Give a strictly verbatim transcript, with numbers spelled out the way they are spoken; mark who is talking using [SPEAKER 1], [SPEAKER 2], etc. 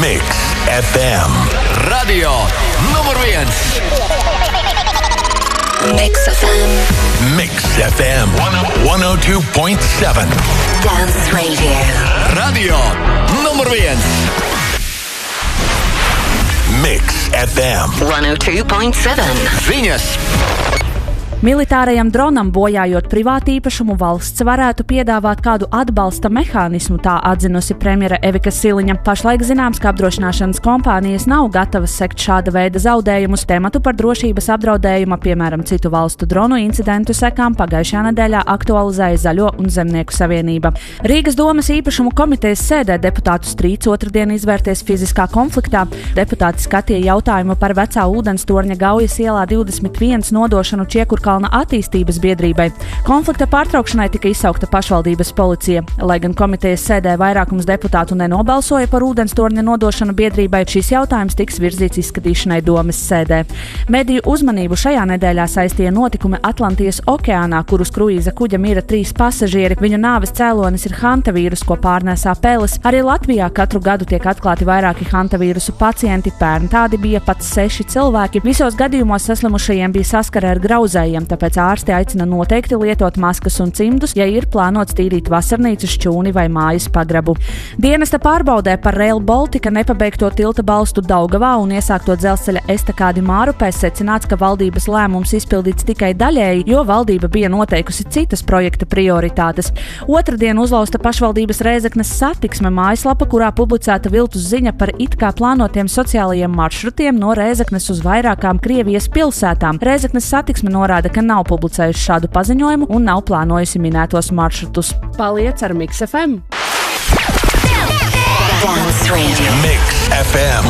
[SPEAKER 1] Mix ef em. Radio numur viens.
[SPEAKER 2] Mix ef em.
[SPEAKER 1] Mix ef em one oh two point seven.
[SPEAKER 2] Dance Radio.
[SPEAKER 1] Radio numur viens. Mix ef em
[SPEAKER 2] one oh two point seven.
[SPEAKER 1] Ziņas.
[SPEAKER 3] Militārajam dronam bojājot privātīpašumu, valsts varētu piedāvāt kādu atbalsta mehānismu, tā atzinusi premjera Evika Siliņa. Pašlaik zināms, ka apdrošināšanas kompānijas nav gatavas sekt šāda veida zaudējumus. Tematu par drošības apdraudējuma, piemēram, citu valstu dronu incidentu sekām pagājušajā nedēļā aktualizēja Zaļo un Zemnieku savienība. Rīgas domas īpašumu komitejas sēdē deputātu strīds otrdien izvērties fiziskā konfliktā. Deputāti skatīja jautājumu par vecā ūdenstorņa Gaujas ielā divdesmit viens nodošanu Čiekurkalna attīstības biedrībai. Konflikta pārtraukšanai tika izsaukta pašvaldības policija. Lai gan komitejas sēdē vairākums deputātu nenobalsoja par ūdenstorņa nodošanu biedrībai, šis jautājums tiks virzīts izskatīšanai domas sēdē. Mediju uzmanību šajā nedēļā saistīja notikumi Atlantijas okeānā, kurus kruīza kuģa mira trīs pasažieri. Viņu nāves cēlonis ir hantavīrus, ko pārnēsā peles. Arī Latvijā katru gadu tiek atklāti vairāki hantavīrusu pacienti. Pērn tādi bija pat seši cilvēki. Visos gadījumos saslimušajiem bija saskare ar grauzējiem. Tāpēc ārsti aicina noteikti lietot maskas un cimdus, ja ir plānots tīrīt vasarnīcu, šķūni vai mājas pagrabu. Dienesta pārbaudē par Rail Baltica nepabeigto tilta balstu Daugavā un iesākto dzelzceļa estakādi Mārupē secināts, ka valdības lēmums izpildīts tikai daļēji, jo valdība bija noteikusi citas projekta prioritātes. Otradien uzlausta pašvaldības Rēzeknes satiksme mājaslapa, kurā publicēta viltus ziņa par it kā plānotiem sociālajiem maršrutiem no Rēzeknes uz vairākām Krievijas pilsētām. Rēzeknes satiksme norāda, ka nav publicējusi šādu paziņojumu un nav plānojusi minētos maršrutus. Paliec ar Mix ef em!
[SPEAKER 2] Dance Radio.
[SPEAKER 1] Mix ef em